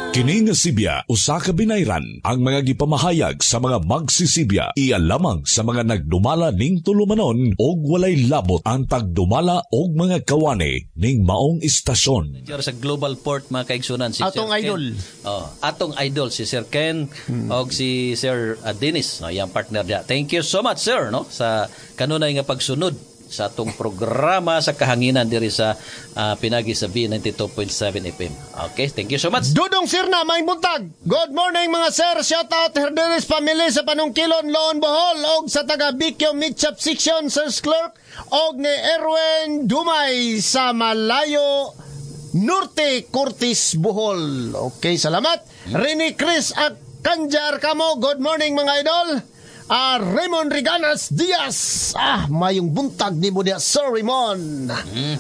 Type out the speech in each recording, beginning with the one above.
Kini nga Sibya, usa ka binayran ang mga gipamahayag sa mga magsisibya. Iya lamang sa mga nagdumala ning tulumanon og walay labot ang tagdumala og mga kawani ning maong istasyon. Sa Global Port mga kaigsunan si atong Sir idol. Atong idol si Sir Ken og si Sir Dennis, no, yang partner dia. Thank you so much sir, no, sa kanunay nga pagsunod sa atong programa sa kahanginan diri sa pinagi sa B92.7 FM. Okay, thank you so much. Dudong sir na, may buntag. Good morning mga sir. Shout out Herdelis family sa Panungkilon, Loon, Bohol og sa taga Bicchio Mitchap Section, Sirs Clerk og ni Erwin Dumay sa Malayo Norte, Curtis, Bohol. Okay, salamat. Rini Chris at Kanjar kamo. Good morning mga idol. Raymond Riganas Diaz. Mayong buntag ni mo dia, Sir Raymond.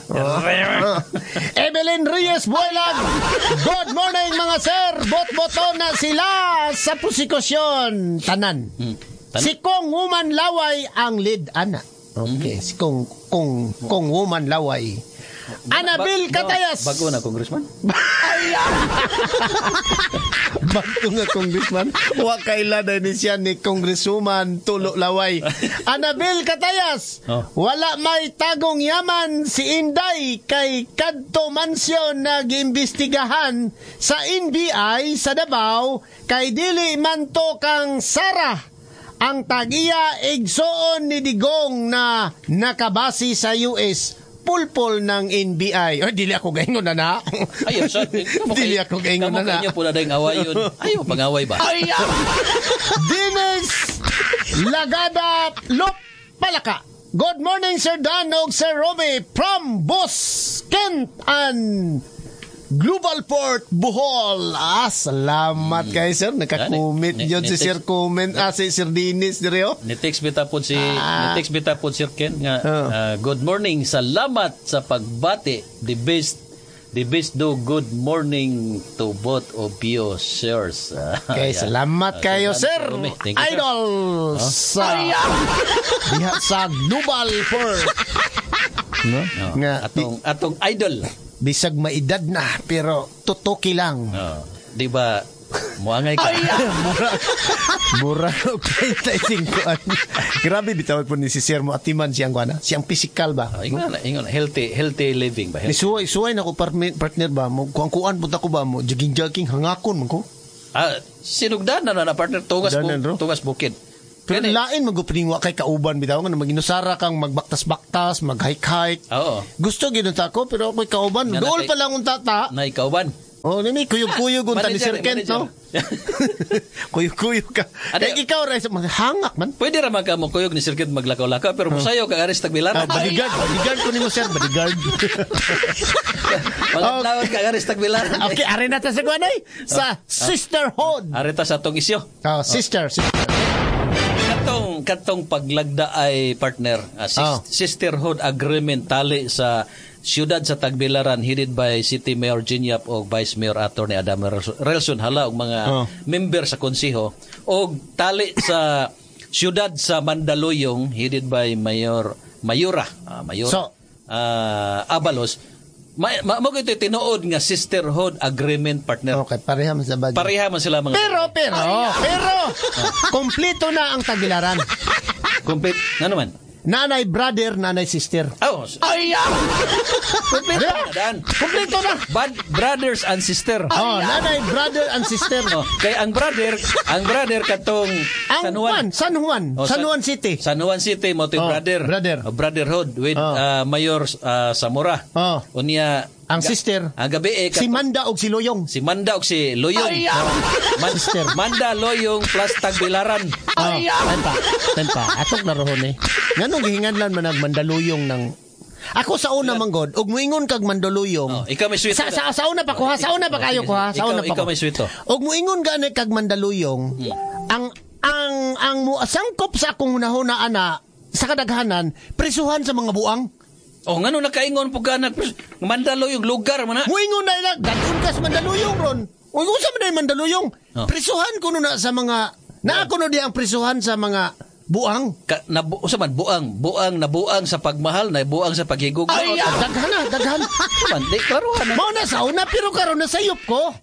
Evelyn Reyes Buelag. Good morning mga sir. Bot-boto na sila sa prosekusyon. Tanan. Si Kong Woman Laway ang lead ana. Okay, si Kong Woman Laway. Anabil Catayas. Bago na congressman. Bago nga congressman. Wa kaila na ni siya ni Congresswoman Tulo Laway. Anabil Catayas. Wala may tagong yaman si Inday kay kadto mansyon na giimbestigahan sa NBI sa Davao kay dili man to kang Sara ang tagiya igsoon ni Digong na nakabasi sa US. Pulpol ng NBI. Dili ako gaingon na. Ayaw, so, dili ako gaingon na. Kamu kanyo po na dahil awayon. Ayaw, pang-away ba? Dennis Lagada Lop Palaka. Good morning, Sir Dan og Sir Romy from Boss Kent and Global Port Bohol. Salamat kay sir. Naka-comment yun si Sir comment. Si Sir Dennis direo. Ni-text bita po Sir Ken nga good morning. Salamat sa pagbati. The best do good morning to both of you, sirs. Okay, salamat kayo, sir. Idol sa Global Port. Atong idol. Bisag maedad na, pero tutuki lang. Di ba, muangay ka? Mura, okay, 35. Grabe, bitawad po ni si Sir mo, atiman siyang kuana. Siyang physical ba? Ingon, healthy living ba? Suway na ko partner ba? Kuang-kuan punta ko ba mo? Jogging, hangakon mo ko? Sinugdan na partner, tugas bukid. Pero lain mag-upringwa kay kauban bitaw nga maginusara kang magbaktas-baktas, mag-hike-hike. Oo. Gusto ginunta ko pero ako'y kauban. Dool pa lang unta ta. Na kauban. Nini kuyog-kuyog unta ni Sir Kent, no? Kuyog-kuyog ka. Ikaw rin hangak man. Pwede ra ka mo kuyog ni Sir Kent maglakaw-lakaw pero musayo ka aris tagbilaran. Bodyguard ko nimo sir, bodyguard. Maglakaw ka aris tagbilaran. Okay, ari na ta sa kuanay sa sisterhood. Ari ta sa atong isyo. Sister. Katong paglagda ay partner sisterhood agreement tali sa siyudad sa Tagbilaran headed by City Mayor Ginyap o Vice Mayor Attorney Adam Relson hala og mga member sa konseho o tali sa siyudad sa Mandaluyong headed by Mayura Abalos. Mo kito tinuod nga sisterhood agreement partner. Okay, pareha man sa bagay. Pareha man sila mga. Pero kompleto na ang Tagbilaran. Complete. Nga naman. Nanay brother, nanay sister. Kompleto na. Brothers and sister. Nanay brother and sister. Kay ang brother katong San Juan City. San Juan City mo to brother. Brotherhood with Mayor Zamora. Unya ang sister. Ang gabi si Manda og si Loyong. Sister. Manda Loyong plus Tagbilaran. Tenta. Atok na rohon Nganong gihinganlan man ang Mandaluyong ng ako sa una manggod og muingon kag Mandaluyong. Ikaw may sweet. Sa una pa kayo ko ha. Ikaw may sweet. Og muingon gani kag Mandaluyong. Ang sangkop sa akong hunahuna ana sa kadaghanan prisuhan sa mga buang. Ngano nakaingon po ka Mandaluyong lugar man na. Muingon na ila dadun ka sa Mandaluyong ron. Uy sa man Mandaluyong. Prisuhan kuno na sa mga kuno di ang prisuhan sa mga buang. Buang sa pagmahal, na buang sa paghigugma. Daghan. Di klaro na. Mao na sa una pero karon na sayop ko.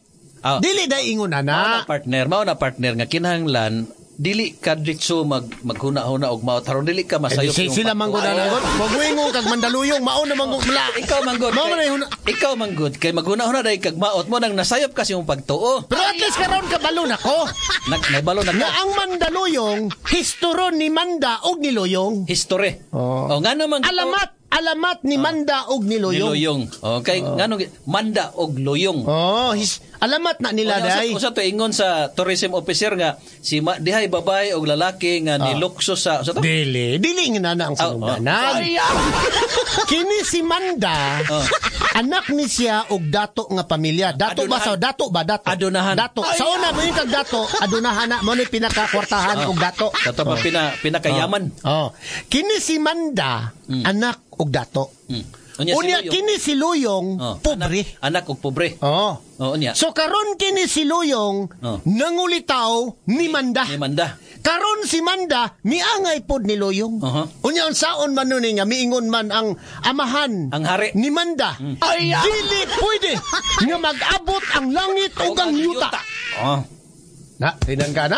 Dili day ingon ana. Mao na partner nga kinahanglan dili ka ditso maghuna-huna og maot aron dili ka masayop sila manggod ana god pagwingon kag mandaluyong mao na manggod mala ikaw manggod kay maghuna-huna day kag maot mo nang nasayop kasi yung pagtuo pero at least karon kabalo nako nagbalo na nga ang mandaluyong historon ni Manda og ni Loyong history ngano man alamat ni Manda og ni Loyong. Okay, ngano Manda og Loyong. Alamat na nila day. Usa to ingon sa tourism officer nga si dihay babae og lalaki nga nilukso sa usa to? Dili nga na ang sundanan. Kini si Manda anak ni siya og dato nga pamilya. Dato Adunahan. Dato. Sa una mo yung kag dato, adunahan na mo ni pinakakwartahan og dato. Dato pa pinakayaman. Kini si Manda anak og dato. Unya kini si Loyong pobre. Anak og pobre. Unya. So karon kini si Loyong nangulitaw ni Manda. Karon si Manda miangay pod ni Loyong. Unya unsaon man nun nga miingon man ang amahan ang hari ni Manda. Dili pwede nga mag-abot ang langit ug ang yuta. Na, tinan ka na.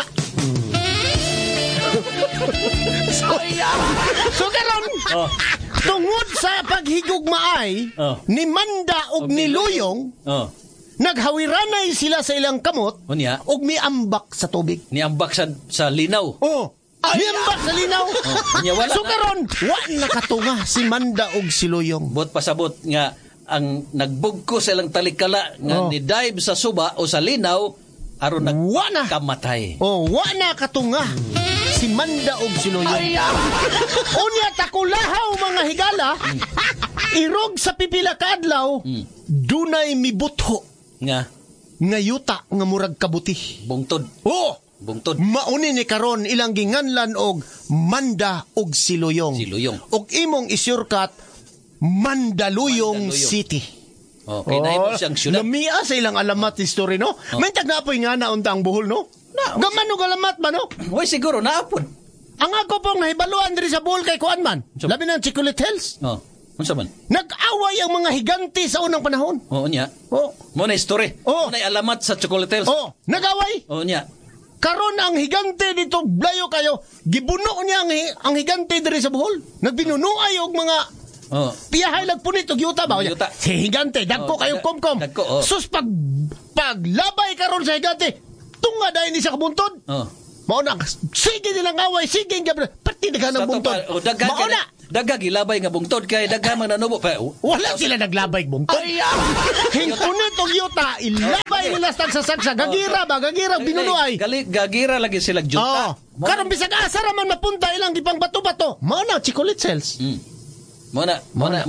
So karon tungod sa paghigugmaay ni Manda ug ni Loyong naghawiranay sila sa ilang kamot ug miambak sa tubig. Niambak sa linaw. Miambak sa linaw. So karon wa nakatunga si Manda ug si Loyong. Bot pasabot nga ang nagbugko sa ilang talikala nga ni dive sa suba o sa linaw aron nagkamatay. Wa na katunga si Manda og si Loyong. Unya takulahaw mga higala irog sa pipila ka adlaw dunay mibutho nga yuta nga murag kabuti. Bungtod. Bungtod. Mauni ni karon ilang ginganlan og Manda og si Loyong. Og imong isurkat Mandaluyong City. Okay, naimo siyang syudad. Lamia sa ilang alamat history, no? May tagnapoy nga na untang buhol, no? Gamano alamat ba, no? Uy, siguro, naapon. Ang ako pong nahibaluan diri sa buhol kay Kuan man. Labi ng Chicolit Hills. Unsa man? Nag-away ang mga higanti sa unang panahon. Unya. Mo na history. Mo na alamat sa Chicolit Hills. Nag-away. Unya. Karon ang higante dito blayo kayo. Gibuno niya ang higante diri sa buhol. Nagbinunuay og mga piyahay lagpunit og yuta ba? Si higante, dagko kayo komkom. Sus paglabay karon sa higante, tunga dahil ni siya kabuntod. Mao na, sige nilang away, sige nga, pati na ka ng buntod. Mao na. Dagag ilabay nga bungtod kay dagha man nanubo pa. Wala sila naglabay buntod. Hingkunit og yuta, ilabay nila sagsa-sagsa. Gagira binunuay. Gagira lagi sila juta. Karon bisag asa ra man mapunta ilang gipang bato-bato. Mao na Chicolit Hills. Muna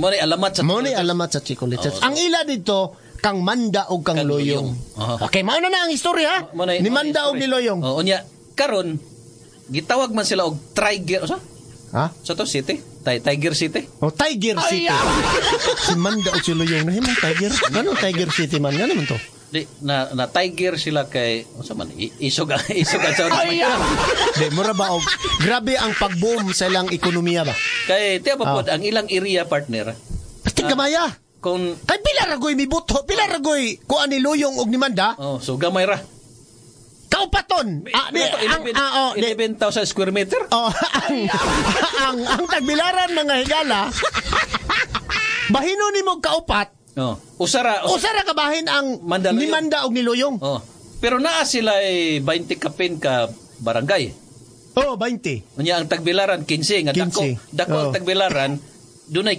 alamat sa Chicolit Hills. Ang ila dito kang Manda o kang Loyong. Okay, mao na ang istorya ni Manda o ni Loyong. Unya karon gitawag man sila og Tiger sa to city? Tiger City? Tiger City. Si Manda o si Loyong na himong Tiger. Ganun Tiger City man. Ganun to. Di, na Tiger sila kay unsa man isog sa Di mura ba grabe ang pag-boom sa ilang ekonomiya ba? Kay tiya pa pod ang ilang area partner. Pati gamaya. Kung kay pila ragoy mibuto, pila ragoy kuan ni Loyong og ni Manda? So gamay ra. Kaupaton. 11,000 square meter. Ang tagbilaran mga higala. Bahino nimo kaupat. Usara kabahin ang ni Manda og ni Loyong. Pero naa sila 20 kapin ka barangay. 20. Unya ang tagbilaran 15 nga dako ang tagbilaran dunay